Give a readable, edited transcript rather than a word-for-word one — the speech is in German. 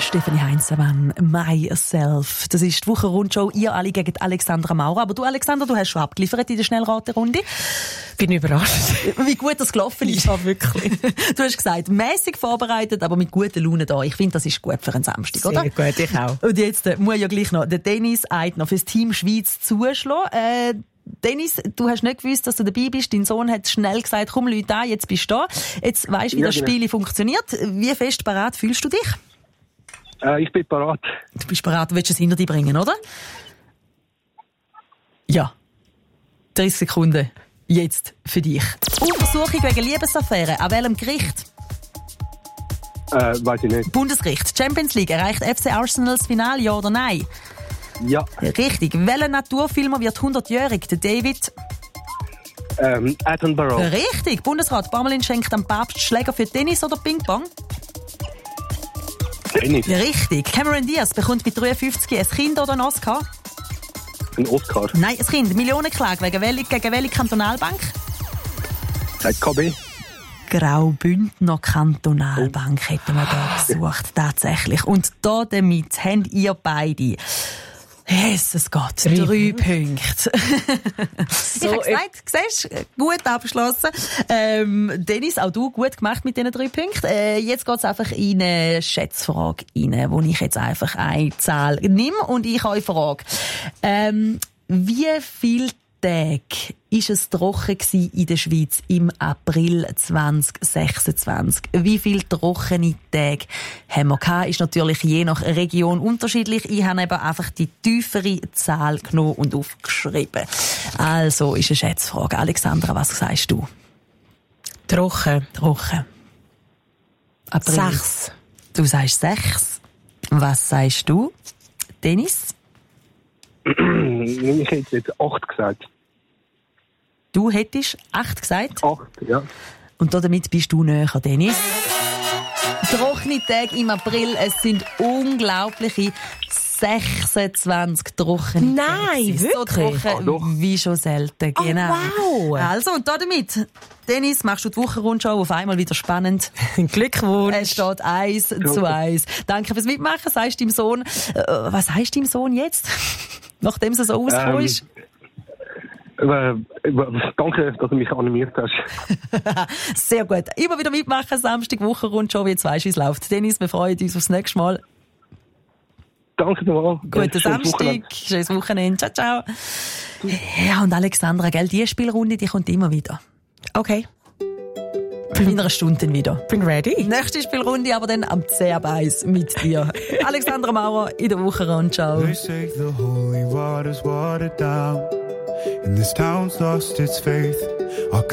Stefanie Heinzmann, Myself. Das ist die Wochenrundshow. Ihr alle gegen Alexandra Maurer. Aber du, Alexandra, du hast schon abgeliefert in der Schnellraterunde. Bin überrascht. Wie gut das gelaufen ist. Ja, wirklich. Du hast gesagt, mäßig vorbereitet, aber mit guter Laune da. Ich finde, das ist gut für einen Samstag, oder? Sehr gut, ich auch. Und jetzt muss ja gleich noch der Dennis Eitner fürs Team Schweiz zuschlagen. Dennis, du hast nicht gewusst, dass du dabei bist. Dein Sohn hat schnell gesagt, komm Leute an, jetzt bist du da. Jetzt weisst du, wie das Spiel funktioniert. Wie fest parat fühlst du dich? Ich bin parat. Du bist parat, du willst es hinter dich bringen, oder? Ja. 30 Sekunden. Jetzt für dich. Untersuchung wegen Liebesaffäre. An welchem Gericht? Weiß ich nicht. Bundesgericht. Champions League. Erreicht FC Arsenal das Finale, ja oder nein? Ja. Richtig. Welcher Naturfilmer wird 100-jährig? Der David? Attenborough. Richtig. Bundesrat Parmelin schenkt am Papst Schläger für Tennis oder Ping-Pong? Tennis. Richtig. Cameron Diaz bekommt mit 53 ein Kind oder einen Oscar? Ein Oscar. Nein, ein Kind. Millionenklage gegen welche Kantonalbank? KB. Graubündner Kantonalbank hätten wir da gesucht, tatsächlich. Und da damit habt ihr beide, Jesus Gott, 3 Punkte. Ich habe gesagt, siehst du, gut abgeschlossen. Dennis, auch du gut gemacht mit diesen 3 Punkten. Jetzt geht es einfach in eine Schätzfrage rein, wo ich jetzt einfach eine Zahl nehme und ich euch frage. Wie viele Tage war es trocken in der Schweiz im April 2026? Wie viele trockene Tage haben wir gehabt? Ist natürlich je nach Region unterschiedlich. Ich habe eben einfach die tiefere Zahl genommen und aufgeschrieben. Also ist eine Schätzfrage. Alexandra, was sagst du? Trocken. April. 6. Du sagst 6. Was sagst du, Dennis? Ich hätte jetzt 8 gesagt. Du hättest 8 gesagt? 8, ja. Und damit bist du näher, Dennis. Trockene Tage im April, es sind unglaubliche 26 trockene Tage. Nein, so wirklich? trocken wie schon selten. Genau. Oh, wow. Also, und damit, Dennis, machst du die Wochenrundschau auf einmal wieder spannend. Glückwunsch. Es steht 1-1. Danke fürs Mitmachen, sagst deinem Sohn. Was heißt deinem Sohn jetzt? Nachdem es so rausgekommen ist? Danke, dass du mich animiert hast. Sehr gut. Immer wieder mitmachen, Samstag, Wochenrundschau, wie jetzt weisst, wie es läuft. Dennis, wir freuen uns aufs nächste Mal. Danke nochmal. Guten Samstag, schönes Wochenende. Ciao, ciao. Ja, und Alexandra, gell, die Spielrunde, die kommt immer wieder. Okay. In einer Stunde wieder. Bin ready. Nächste Spielrunde aber dann am 10 mit dir. Alexandra Maurer in der Wochenrundschau. They say the holy water's watered down, and this town's lost its faith. Our